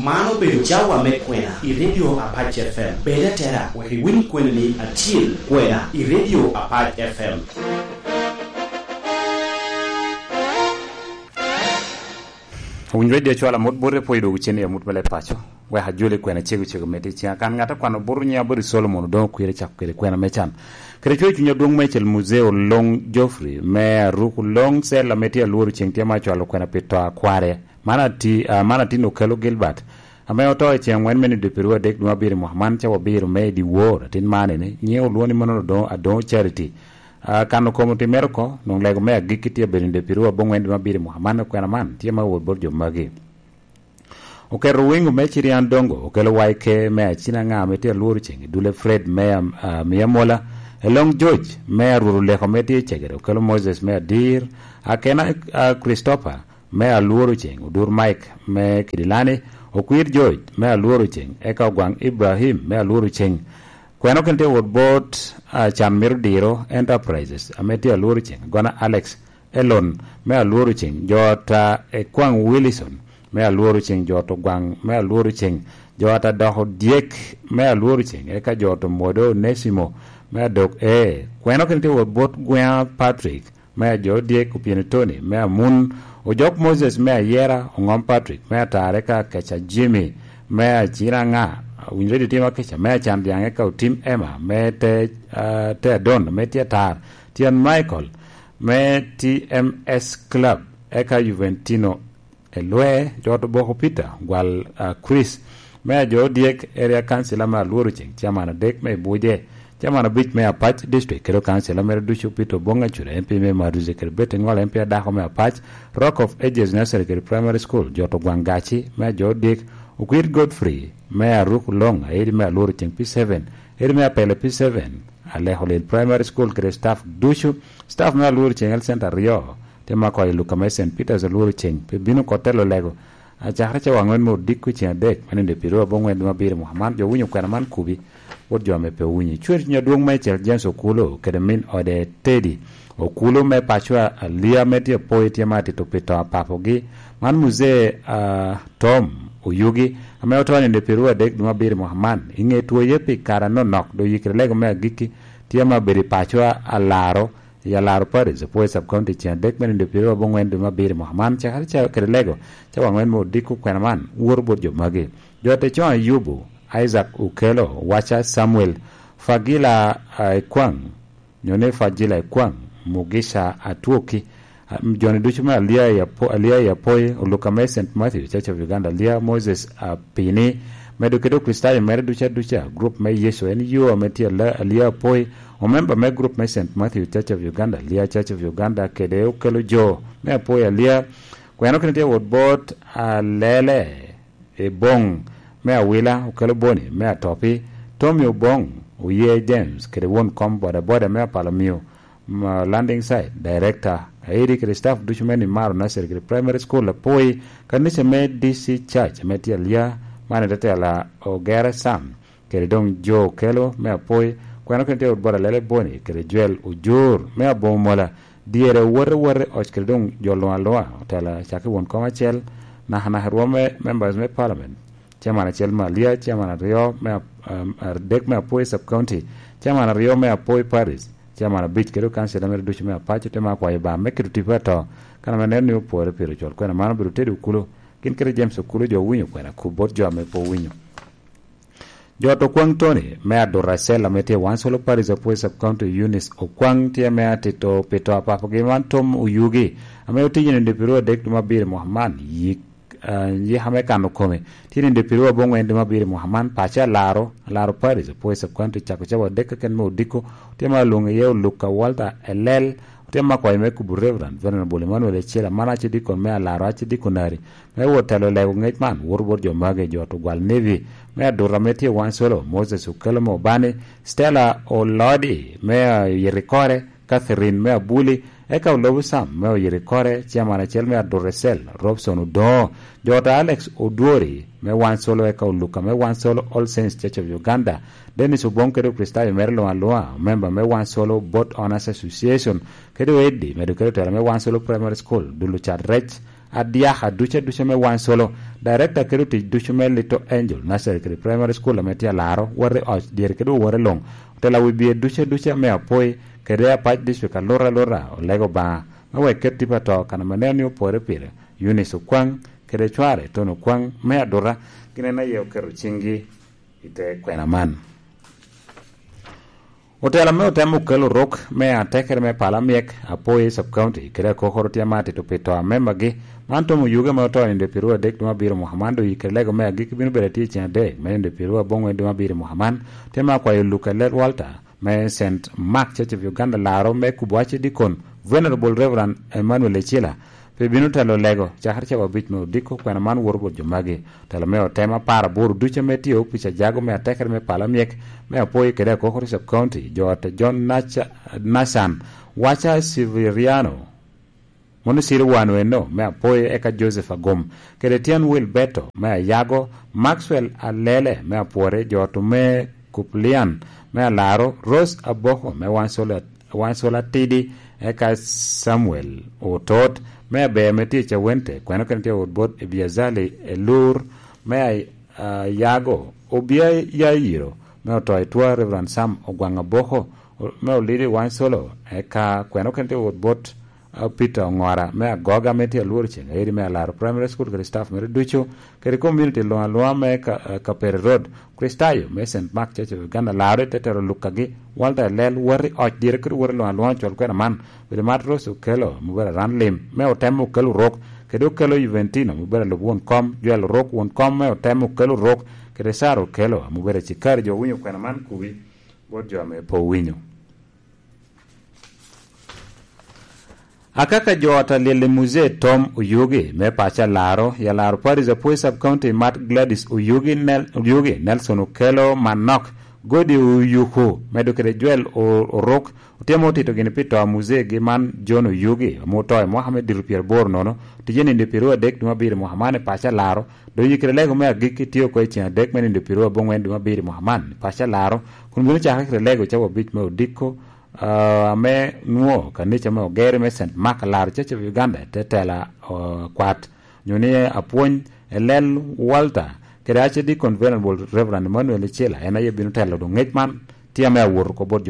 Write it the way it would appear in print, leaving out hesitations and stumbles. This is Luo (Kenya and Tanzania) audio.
mano bedo jawa me kwena i radio Apache FM beda tera we win kwena ni atil kwena i radio Apache FM. Win radio chwala mot bore poido uchene ya mut bele pacho we hajule kwena chegu meti chia kan ngata kwano buru nya buri Solomon don kwire chak kwire kwena mechan kre chwe chunya dong mechel museo long Joffrey me ruku long sela meti aluru chengtia macho alo kwena pito kware mana ti no kelo Gilbert ame oto e chiang wen meni de Peru dek duma biri Muhammad cha wabiri me di war tin mane ne nyeo luoni mano don charity kano komo ti merko non lego me gikiti e beri de Peru bongwen duma biri Muhammad kwena man tie ma wod borjo magi okero wingu me chiri andongo okelo waike me china nga meti aluru chengi dule Fred me miyamola Long George me ruru leko meti chegere okelo Moses me dir akena Christopher me aluoro cheng udur Mike me Kidilani okwir George me aluoro cheng eka gwang Ibrahim me aluoro cheng kweno kente wod bot chamir diro Enterprises ameti aluoro cheng gona Alex Elon me aluoro cheng jota kwang Willison me aluoro cheng joto gwang me aluoro cheng jota doho diek me aluoro cheng eka joto modo Nesimo me dok kweno kente wod bot Gwen Patrick me jo diek upiene Tony me amun Ojok Moses me yera ongom Patrick me tare ka kecha Jimmy me chira nga winjedi tima kecha me cham diange ka tim Emma me te Don me tar Tian Michael me TMS Club eka Juventino elwe joto boko Peter gwal Chris me jo diek area councilor ma luoro cheng chamana dek me buje chamana bich me Apache district kero councilor me duchu Pito bonga chure MP me maruze kero bete ngol MP dako me Apache Rock of Ages Nursery kero primary school joto gwangachi me jo dik ukwir Godfrey me aruk long edi me luoro cheng P7 edi me apele P7 Aleholil primary school kero staff duchu staff me luoro cheng el center rio tema ko Luka St Peter's luoro cheng pe bino kotelo lego achara cha wangwen mo dikku cheng dek manende piro bongwen ma bire Muhammad jo winyo kana man kubi wod jo me pe winyi chwer nya duong me chel James Okulo kede min ode Teddy Okulo me pachwa lia meti poeti mati to pito papogi man muze Tom Uyugi ame otone de piro dek ma bire Muhammad inge tuo yepi kara no nok do yikre lego me giki tiama bere pachwa alaro ya laro Paris poe sub county chen dek men de piro bongwen de ma bire Muhammad cha cha kede lego cha wangwen mo diku kwena man wor bodjo mage jote chwa Yubu Isaac Ukelo wacha Samuel Fagila Kwang nyone Fagila Kwang Mugisha Atuoki John Duchuma alia ya poi Luka St Matthew Church of Uganda lia Moses Pini medukedo Kristali mere ducha group me Yesu en yo meti alia poi o member me group me St Matthew Church of Uganda lia Church of Uganda kede ukelo jo me poi alia kweno kente wod bot lele bong me awila ukelo boni me atopi Tommy Obong uye James kede won kom boda me palamio landing site director Eric Christoph duchumeni maro nasir kede primary school la poi kanise me DC church me tialia mane dete la Ogera Sam kede dong Jo Kelo me poi kweno kente boda lele boni kede Joel Ujur me abomola diere wore och kede dong jolwa tala chake won koma chel na rome members me parliament chairman Chelma Lia chairman Rio me dek me apoy sub county chairman Rio me apoy Paris chairman Beach kero council me duchi me Apache tema kwa ba me kiruti pato kana menen ni opore spiritual kwena mano biru tedu kulo kin kere James kulo jo winyo kwena kubot jo me po winyo joto kwang Tony me adorasela mete wan solo Paris apoy sub county Eunice okwang tie me atito peto apapo giman Tom Uyugi ame utinye de piro dek duma bire Muhammad ye hame kanu kome tini de piro bongo ende mabire Muhammad pacha laro Paris poe sub county chako chawa deka ken mo diko tema lunga ye Luka Walter LL tema kwa ime kubu Reverend Venerable Emmanuel Chela mana che diko me laro che diko nari me wotelo lego ngejman worbor jo mage joto gwal Navy me adora meti wan solo Moses Ukelmo Bani Stella Olodi me yerikore Catherine me abuli eka ulobu Sam me yerikore chiamana chel me adoresel Robson Udo jota Alex Odori me wan solo eka uluka me wan solo All Saints Church of Uganda Dennis Ubonkedo Christai Merlo Aloa member me wan solo Bot Honors Association kedo Eddi me dukero tera me wan solo Primary School Dulu Chadrech adiaha duche me wan solo director kedo ti duche me Little Angel nursery kri primary school me tia laro warre och dier kedo warre long tela wi bie duche me apoi kede apach district lora lego ba we keti pato kana maneni opore pire Eunice Okwang kede chware Tono Okwang me adora kinena ye okero chingi ite kwena man Otela me otemo kelo rok me atekere me palamiek apoye sub county kede kokoro tiamati to pito amemagi manto mu yuga me to inde pirua dek duma biro Muhammadu ikelego me agi kibinu bereti chande me inde pirua bongo duma biro Muhammad tema kwa Luka Let Walter me St. Mark Church of Uganda laro me kubwache dikon Venerable Reverend Emmanuel Echila pe binu talo lego chakar chaba bich me diko kwena man worbo jomagi talo me otema para buru duche me tiyo picha jago me atekere me palamiek me apoye kede kokoro sub county jote John Nasan wacha Siviriano Mono siri wano eno me apoye eka Joseph Agom kede tian Will Beto me yago Maxwell Alele me apore joto me Kuplian me alaro Rose Aboko me wansola tidi eka Samuel Otot me be meti cha wente kwano kente odbot ebiazali elur me yago obia yairo me otoy twa Reverend Sam Ogwanga Boko me olidi wansolo eka kwano kente odbot Peter Ngora me agoga meti alur chenga eri me alaro primary school kare staff mere ducho kare community lo me Kapere Road Kristayo me St. Mark Church of Uganda laro tetero lukagi walda lel wari och dire kru wari lo chol kwena man bide matro su kelo mubera ranlim me otemo kelo rok kede kelo Juventino mubera lobun kom juel rok won kom me otemo kelo rok kede saro kelo mubera chikari jo winyo kwena man kuwi bodjo me po winyo Akaka jota lele muze Tom Uyugi me pacha laro ya laro Paris Apoy sub county Matt Gladys Uyugi Nelson Okelo Manok Godi Uyuko medo kede Joel Orok utemo tito gini pito muze giman John Uyugi motoy Mohamed Dirupier Bor nono tijeni ndipirua dek duma biri Muhammad pacha laro do yikire lego me agiki tiyo kwa ichi dek meni ndipirua bongwen duma biri Muhammad pacha laro kunbunu chakakire lego chawo bich me udiko me nuo kanicha me ogere me St. Mark lar Church of Uganda tetela kwat nyuni apuony Elel Walter kede ache di Venerable Reverend Emmanuel Echila ena ye binu telo do ngejman tiame awur ko bod